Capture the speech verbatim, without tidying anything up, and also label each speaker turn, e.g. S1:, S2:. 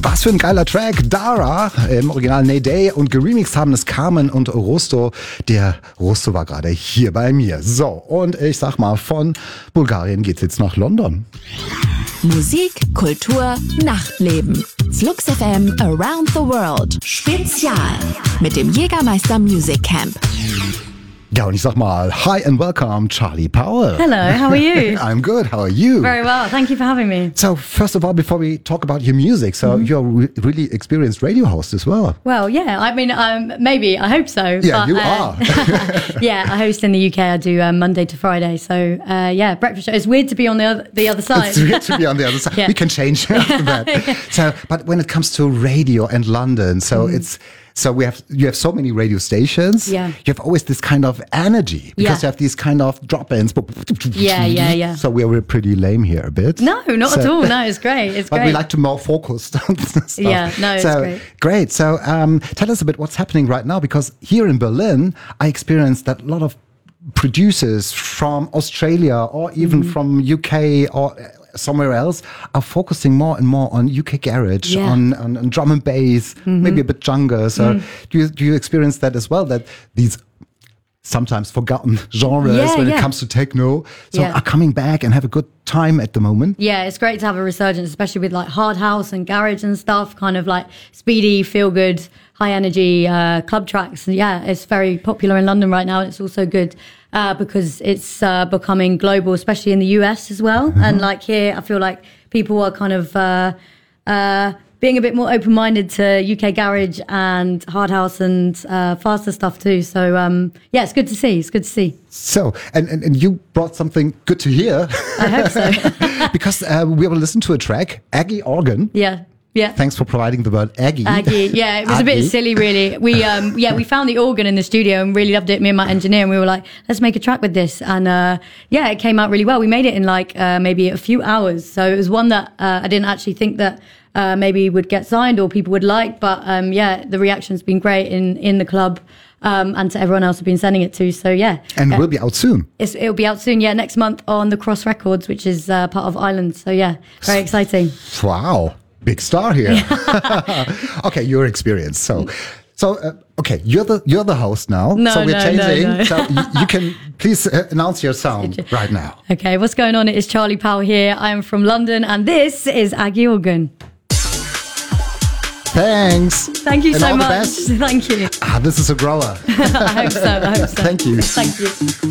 S1: Was für ein geiler Track. Dara, im Original Nayday, und geremixed haben es Carmen und Rusto. Der Rusto war gerade hier bei mir. So, und ich sag mal, von Bulgarien geht's jetzt nach London.
S2: Musik, Kultur, Nachtleben. Flux F M Around the World. Spezial mit dem Jägermeister Music Camp.
S1: Ja, und ich sag mal, hi and welcome, Charlie Powell.
S3: Hello, how are you?
S1: I'm good, how are you?
S3: Very well, thank you for having me.
S1: So, first of all, before we talk about your music, so mm-hmm. you're a re- really experienced radio host as well.
S3: Well, yeah, I mean, um, maybe, I hope so.
S1: Yeah,
S3: but,
S1: you
S3: uh,
S1: are.
S3: Yeah, I host in the U K, I do um, Monday to Friday, so uh, yeah, breakfast show. It's weird to be on the other, the other side.
S1: It's weird to be on the other side.
S3: Yeah.
S1: We can change after that. So, but when it comes to radio and London, so mm. it's, So we have you have so many radio stations.
S3: Yeah.
S1: You have always this kind of energy because
S3: yeah.
S1: you have these kind of drop-ins.
S3: Yeah, yeah, yeah.
S1: So we're pretty lame here a bit.
S3: No, not
S1: so,
S3: at all. No, it's great. It's
S1: but
S3: great.
S1: we like to more focus on stuff.
S3: Yeah, no, it's
S1: so,
S3: great.
S1: Great. So um, tell us a bit what's happening right now, because here in Berlin, I experienced that a lot of producers from Australia or even mm-hmm. from U K or somewhere else are focusing more and more on U K garage,
S3: yeah.
S1: on, on, on drum and bass, mm-hmm. maybe a bit jungle. So mm. do you do you experience that as well? That these sometimes forgotten genres
S3: yeah,
S1: when
S3: yeah.
S1: it comes to techno so
S3: yeah.
S1: are coming back and have a good time at the moment?
S3: Yeah, it's great to have a resurgence, especially with like hard house and garage and stuff, kind of like speedy, feel good, high energy uh, club tracks. And yeah, it's very popular in London right now. It's also good uh, because it's uh, becoming global, especially in the U S as well. Mm-hmm. And like here, I feel like people are kind of uh, uh, being a bit more open-minded to U K garage and hard house and uh, faster stuff too. So um, yeah, it's good to see. It's good to see.
S1: So, and, and, and you brought something good to hear.
S3: I hope so.
S1: Because uh, we will listen to a track, Aggie Organ.
S3: Yeah. Yeah.
S1: Thanks for providing the word Aggie.
S3: Aggie, yeah, it was
S1: Aggie.
S3: a bit silly, really. We, um, yeah, we found the organ in the studio and really loved it. Me and my engineer, and we were like, let's make a track with this. And uh, yeah, it came out really well. We made it in like uh, maybe a few hours. So it was one that uh, I didn't actually think that uh, maybe would get signed or people would like. But um, yeah, the reaction's been great in in the club. Um, and to everyone else we've been sending it to. So yeah.
S1: And
S3: uh,
S1: it will be out soon.
S3: It's, it'll be out soon, yeah, next month on the Cross Records, which is uh, part of Island. So yeah, very exciting.
S1: Wow. Big star here. Okay, your experience. So, so uh, okay, you're the you're the host now.
S3: No,
S1: so we're
S3: no,
S1: changing.
S3: no, no.
S1: So you, you can please uh, announce your sound right now.
S3: Okay, what's going on? It is Charlie Powell here. I am from London, and this is Aggie Organ.
S1: Thanks.
S3: Thank you
S1: and
S3: so
S1: all
S3: much.
S1: The best.
S3: Thank you.
S1: Ah, this is a grower.
S3: I hope so. I hope so.
S1: Thank you.
S3: Thank you.